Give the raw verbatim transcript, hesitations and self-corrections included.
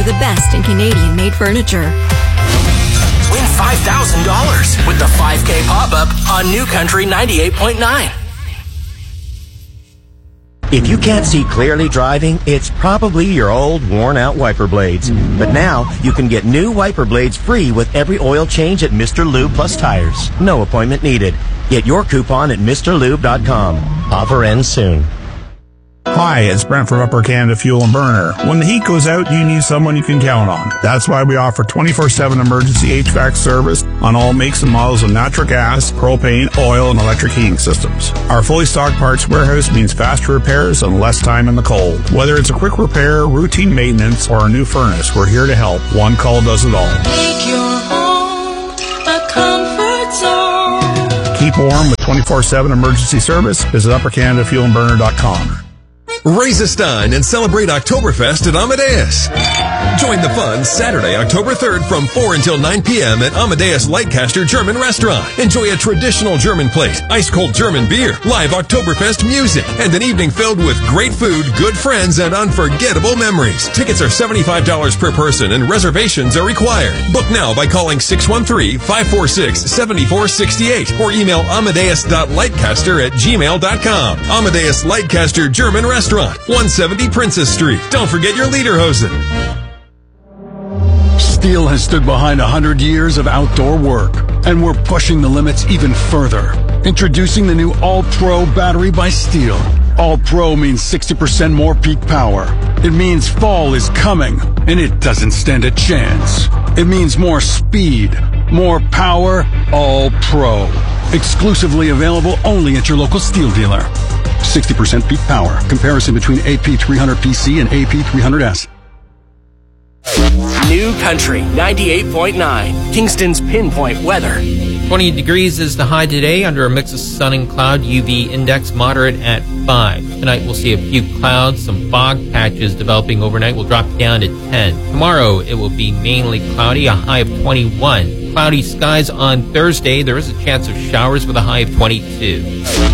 the best in Canadian-made furniture. Win five thousand dollars with the five K pop-up on New Country ninety-eight point nine. If you can't see clearly driving, it's probably your old, worn-out wiper blades. But now, you can get new wiper blades free with every oil change at Mister Lube Plus Tires. No appointment needed. Get your coupon at Mr Lube dot com. Offer ends soon. Hi, it's Brent from Upper Canada Fuel and Burner. When the heat goes out, you need someone you can count on. That's why we offer twenty-four seven emergency H V A C service on all makes and models of natural gas, propane, oil, and electric heating systems. Our fully stocked parts warehouse means faster repairs and less time in the cold. Whether it's a quick repair, routine maintenance, or a new furnace, we're here to help. One call does it all. Make your home a comfort zone. Keep warm with twenty-four seven emergency service. Visit upper canada fuel and burner dot com. Raise a stein and celebrate Oktoberfest at Amadeus. Join the fun Saturday, October third from four until nine p.m. at Amadeus Lightcaster German Restaurant. Enjoy a traditional German plate, ice-cold German beer, live Oktoberfest music, and an evening filled with great food, good friends, and unforgettable memories. Tickets are seventy-five dollars per person and reservations are required. Book now by calling six one three, five four six, seven four six eight or email amadeus dot lightcaster at gmail dot com. Amadeus Lightcaster German Restaurant, one seventy Princess Street. Don't forget your lederhosen. Steel has stood behind one hundred years of outdoor work, and we're pushing the limits even further. Introducing the new All-Pro battery by Steel. All-Pro means sixty percent more peak power. It means fall is coming, and it doesn't stand a chance. It means more speed, more power, All-Pro. Exclusively available only at your local Steel dealer. sixty percent peak power. Comparison between A P three hundred P C and A P three hundred S. New Country ninety-eight point nine, Kingston's pinpoint weather. twenty degrees is the high today under a mix of sun and cloud. U V index moderate at five. Tonight we'll see a few clouds, some fog patches developing overnight. Will drop down to ten. Tomorrow it will be mainly cloudy, a high of twenty-one. Cloudy skies on Thursday. There is a chance of showers with a high of twenty-two.